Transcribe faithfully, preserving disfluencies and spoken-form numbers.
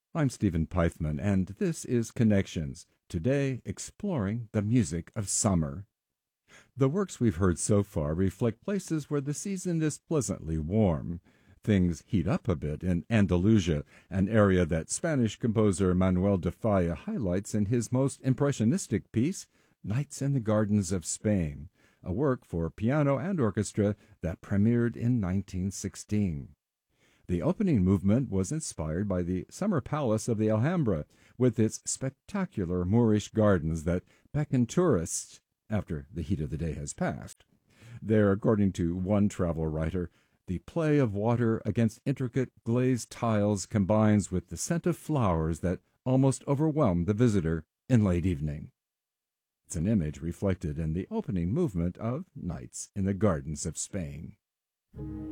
I'm Stephen Pythman, and this is Connections, today exploring the music of summer. The works we've heard so far reflect places where the season is pleasantly warm. Things heat up a bit in Andalusia, an area that Spanish composer Manuel de Falla highlights in his most impressionistic piece, Nights in the Gardens of Spain, a work for piano and orchestra that premiered in nineteen sixteen. The opening movement was inspired by the summer palace of the Alhambra, with its spectacular Moorish gardens that beckon tourists after the heat of the day has passed. There, according to one travel writer, the play of water against intricate glazed tiles combines with the scent of flowers that almost overwhelm the visitor in late evening. It's an image reflected in the opening movement of Nights in the Gardens of Spain.